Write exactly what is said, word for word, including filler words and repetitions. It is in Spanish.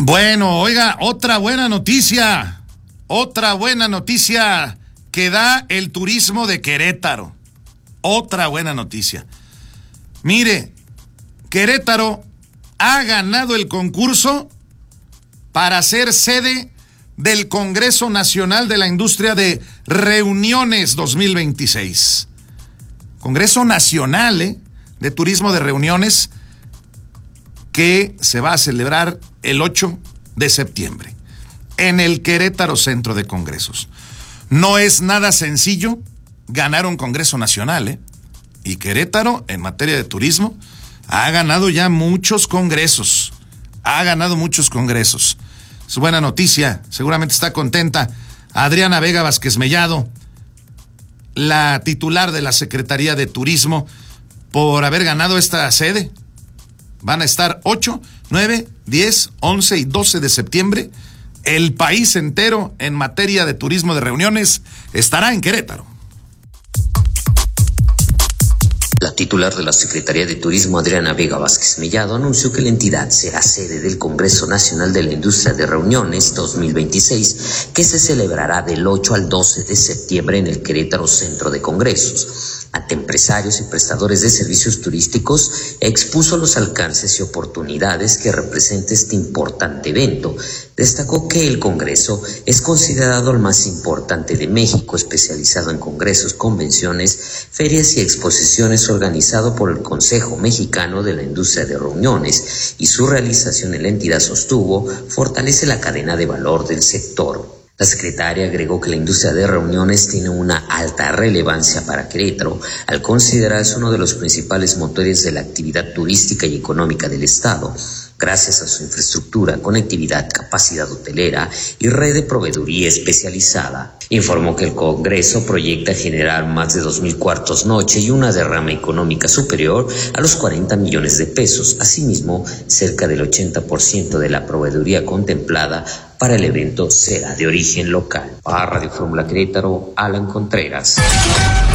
Bueno, oiga, otra buena noticia, otra buena noticia que da el turismo de Querétaro. Otra buena noticia. Mire, Querétaro ha ganado el concurso para ser sede del Congreso Nacional de la Industria de Reuniones dos mil veintiséis. Congreso Nacional ¿eh? de Turismo de Reuniones que se va a celebrar el ocho de septiembre en el Querétaro Centro de Congresos. No es nada sencillo ganar un Congreso Nacional, ¿eh? Y Querétaro, en materia de turismo, ha ganado ya muchos congresos. Ha ganado muchos congresos. Es buena noticia, seguramente está contenta Adriana Vega Vázquez Mellado, la titular de la Secretaría de Turismo, por haber ganado esta sede. Van a estar ocho, nueve, diez, once y doce de septiembre. El país entero en materia de turismo de reuniones estará en Querétaro. La titular de la Secretaría de Turismo, Adriana Vega Vázquez Mellado, anunció que la entidad será sede del Congreso Nacional de la Industria de Reuniones dos mil veintiséis, que se celebrará del ocho al doce de septiembre en el Querétaro Centro de Congresos. Ante empresarios y prestadores de servicios turísticos, expuso los alcances y oportunidades que representa este importante evento. Destacó que el Congreso es considerado el más importante de México, especializado en congresos, convenciones, ferias y exposiciones, organizado por el Consejo Mexicano de la Industria de Reuniones, y su realización en la entidad, sostuvo, fortalece la cadena de valor del sector. La secretaria agregó que la industria de reuniones tiene una alta relevancia para Querétaro, al considerarse uno de los principales motores de la actividad turística y económica del estado, gracias a su infraestructura, conectividad, capacidad hotelera y red de proveeduría especializada. Informó que el Congreso proyecta generar más de dos mil cuartos noche y una derrama económica superior a los cuarenta millones de pesos. Asimismo, cerca del ochenta por ciento de la proveeduría contemplada para el evento será de origen local. Para Radio Fórmula Querétaro, Alan Contreras.